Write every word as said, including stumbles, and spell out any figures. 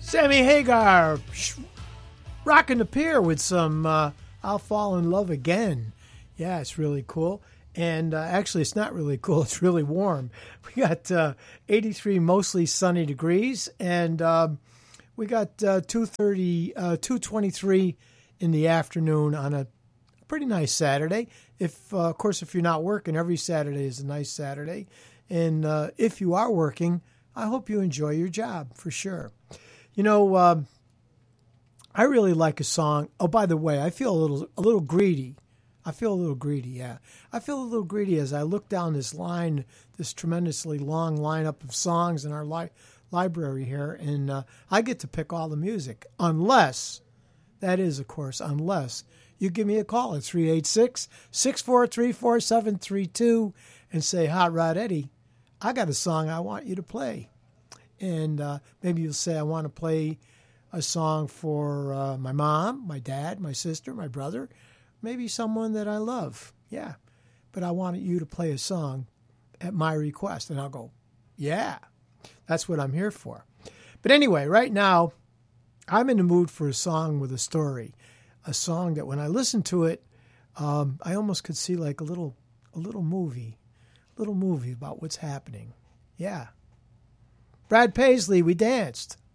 Sammy Hagar sh- rocking the pier with some uh, I'll Fall in Love Again. Yeah, it's really cool. And uh, actually, it's not really cool. It's really warm. We got uh, eighty-three mostly sunny degrees, and um, we got uh, two thirty, uh, two twenty-three in the afternoon on a pretty nice Saturday. If, uh, of course, if you're not working, every Saturday is a nice Saturday. And uh, if you are working, I hope you enjoy your job for sure. You know, uh, I really like a song. Oh, by the way, I feel a little a little greedy. I feel a little greedy, yeah. I feel a little greedy as I look down this line, this tremendously long lineup of songs in our li- library here, and uh, I get to pick all the music, unless, that is, of course, unless you give me a call at three eight six, six four three, four seven three two and say, Hot Rod Eddie, I got a song I want you to play. And uh, maybe you'll say, I want to play a song for uh, my mom, my dad, my sister, my brother, maybe someone that I love. Yeah. But I want you to play a song at my request. And I'll go, yeah, that's what I'm here for. But anyway, right now, I'm in the mood for a song with a story. A song that when I listen to it, um, I almost could see like a little, a little movie, little movie about what's happening. Yeah. Brad Paisley, We Danced.